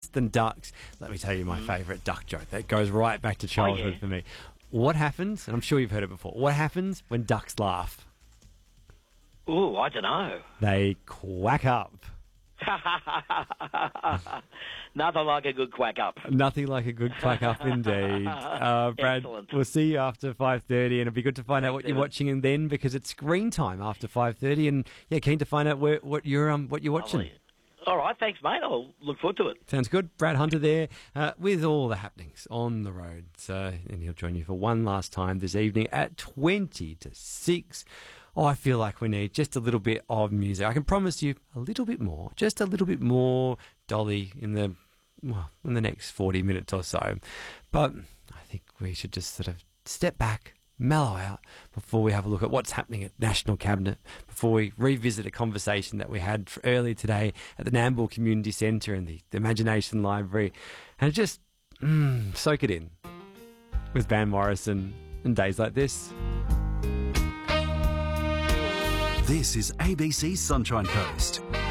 than ducks. Let me tell you my favourite duck joke that goes right back to childhood for me. What happens, and I'm sure you've heard it before, what happens when ducks laugh? Ooh, I don't know. They quack up. Nothing like a good quack up. Nothing like a good quack up indeed. Brad, Excellent. we'll see you after 5:30, and it'll be good to find out what you're watching and then, because it's screen time after 5:30, and keen to find out what you're watching. Lovely. All right, thanks, mate. I'll look forward to it. Sounds good. Brad Hunter there with all the happenings on the road. And he'll join you for one last time this evening at 20 to 6. Oh, I feel like we need just a little bit of music. I can promise you a little bit more, just a little bit more Dolly in the next 40 minutes or so. But I think we should just sort of step back, mellow out before we have a look at what's happening at National Cabinet, before we revisit a conversation that we had earlier today at the Nambour Community Centre and the Imagination Library, and just soak it in with Van Morrison and Days Like This. This is ABC Sunshine Coast.